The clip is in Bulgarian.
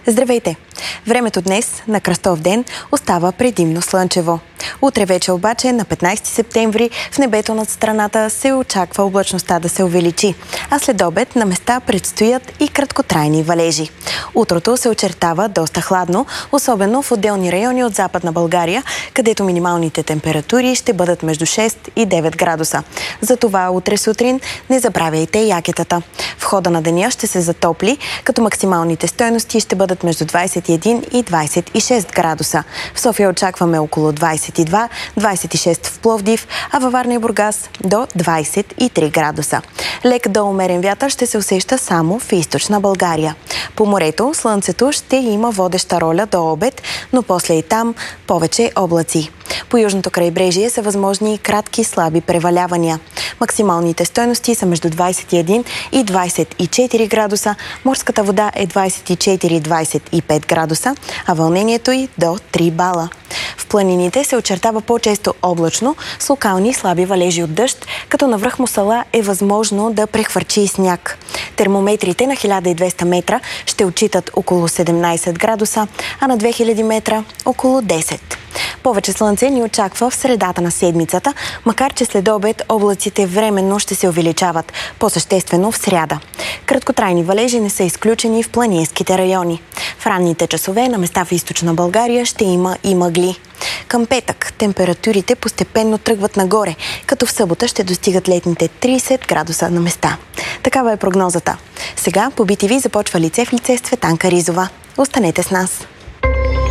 Здравейте! Времето днес, на Кръстов ден, остава предимно слънчево. Утре вече обаче, на 15 септември, в небето над страната се очаква облачността да се увеличи, а след обед на места предстоят и краткотрайни валежи. Утрото се очертава доста хладно, особено в отделни райони от Западна България, където минималните температури ще бъдат между 6 и 9 градуса. Затова утре сутрин не забравяйте якетата. В хода на деня ще се затопли, като максималните стойности ще бъдат между 21 и 26 градуса. В София очакваме около 22, 26 в Пловдив, а във Варна и Бургас до 23 градуса. Лек до умерен вятър ще се усеща само в източна България. По морето слънцето ще има водеща роля до обед, но после и там повече облаци. По южното крайбрежие са възможни и кратки слаби превалявания. Максималните стойности са между 21 и 24 градуса, морската вода е 24-25 градуса, а вълнението и до 3 бала. В планините се очертава по-често облачно, с локални слаби валежи от дъжд, като на връх Мусала е възможно да прехвърчи и сняг. Термометрите на 1200 метра ще отчитат около 17 градуса, а на 2000 метра около 10. Повече слънце ни очаква в средата на седмицата, макар че след обед облаците временно ще се увеличават, по-съществено в сряда. Краткотрайни валежи не са изключени в планинските райони. В ранните часове на места в източна България ще има и мъгли. Към петък температурите постепенно тръгват нагоре, като в събота ще достигат летните 30 градуса на места. Такава е прогнозата. Сега по BTV започва лице в лице с Цветанка Ризова. Останете с нас!